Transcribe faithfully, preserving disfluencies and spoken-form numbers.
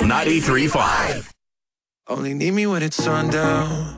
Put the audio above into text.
ninety-three point five. Only need me when it's sundown.